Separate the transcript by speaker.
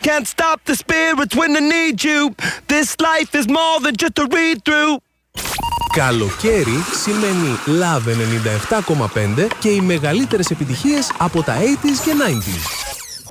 Speaker 1: Can't stop the spirits when they need you. This life is more than just a read-through.
Speaker 2: Καλοκαίρι σημαίνει Love 97,5 και οι μεγαλύτερες επιτυχίες από τα 80s και 90s.